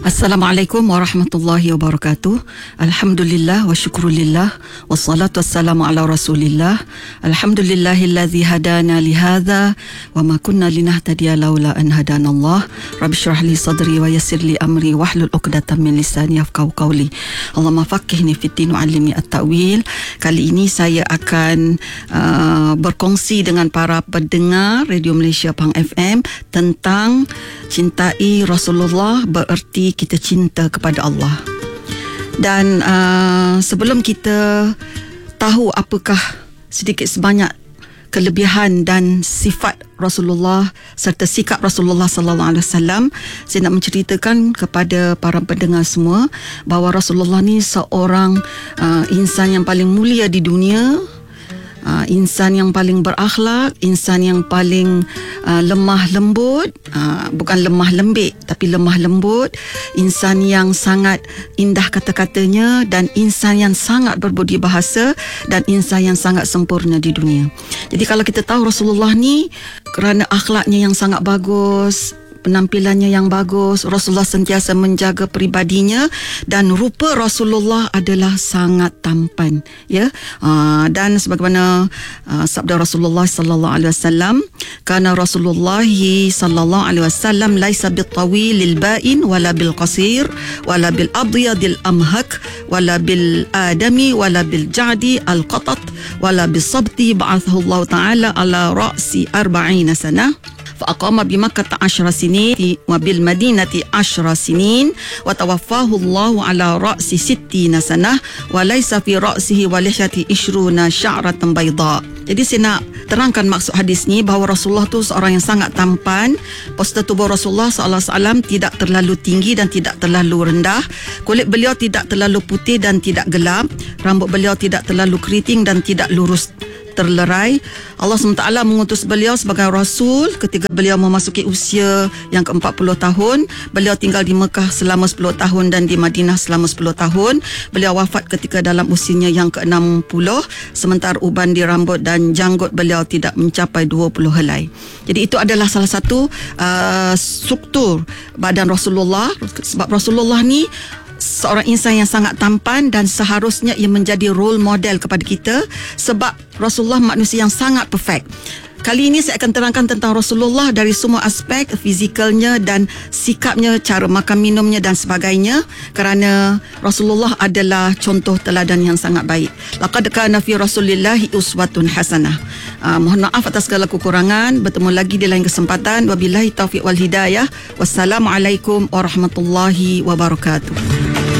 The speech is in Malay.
Assalamualaikum warahmatullahi wabarakatuh. Alhamdulillah wa syukrulillah wassalatu wassalamu ala rasulillah. Alhamdulillahillazi hadana lihadza wa ma kunna linahtadiya laula an hadanallah. Rabbi shrah li sadri wa yassir li amri wahlul 'uqdatam min lisani yafqahu qawli. Allahumma faqqihni fid-din wa 'allimni at-ta'wil. Kali ini saya akan berkongsi dengan para pendengar Radio Malaysia Pahang FM tentang cintai Rasulullah bererti kita cinta kepada Allah. Dan sebelum kita tahu apakah sedikit sebanyak kelebihan dan sifat Rasulullah serta sikap Rasulullah sallallahu alaihi wasallam, saya nak menceritakan kepada para pendengar semua bahawa Rasulullah ni seorang insan yang paling mulia di dunia, insan yang paling berakhlak, insan yang paling lemah lembut, bukan lemah lembik tapi lemah lembut, insan yang sangat indah kata-katanya, dan insan yang sangat berbudi bahasa, dan insan yang sangat sempurna di dunia. Jadi kalau kita tahu Rasulullah ni kerana akhlaknya yang sangat bagus, penampilannya yang bagus, Rasulullah sentiasa menjaga peribadinya, dan rupa Rasulullah adalah sangat tampan, ya. Dan sebagaimana sabda Rasulullah sallallahu alaihi wasallam, kana Rasulullah sallallahu alaihi wasallam laisa bitawilil ba'in wala bil qasir wala bil abyadil amhak wala bil adami wala bil ja'di al qatat wala bis sabti ba'athahu Allah taala ala ra'si 40 sanah. فأقام بمكة 10 سنين وبالمدينة 10 سنين وتوفاه الله على رأس 60 سنة وليس في رأسه ولحيته 20 شعرة بيضاء. Jadi saya nak terangkan maksud hadis ni bahawa Rasulullah tu seorang yang sangat tampan. Postur tubuh Rasulullah SAW tidak terlalu tinggi dan tidak terlalu rendah. Kulit beliau tidak terlalu putih dan tidak gelap. Rambut beliau tidak terlalu keriting dan tidak lurus terlerai. Allah SWT mengutus beliau sebagai Rasul ketika beliau memasuki usia yang ke-40 tahun. Beliau tinggal di Mekah selama 10 tahun dan di Madinah selama 10 tahun. Beliau wafat ketika dalam usianya yang ke-60, sementara uban di rambut dan janggut beliau tidak mencapai 20 helai. Jadi itu adalah salah satu struktur badan Rasulullah. Sebab Rasulullah ni seorang insan yang sangat tampan dan seharusnya ia menjadi role model kepada kita, sebab Rasulullah manusia yang sangat perfect. Kali ini saya akan terangkan tentang Rasulullah dari semua aspek, fizikalnya dan sikapnya, cara makan minumnya dan sebagainya, kerana Rasulullah adalah contoh teladan yang sangat baik. Laqad kana fi Rasulillahi uswatun hasanah. Mohon maaf atas segala kekurangan. Bertemu lagi di lain kesempatan. Wabillahi taufiq wal hidayah. Wassalamualaikum warahmatullahi wabarakatuh.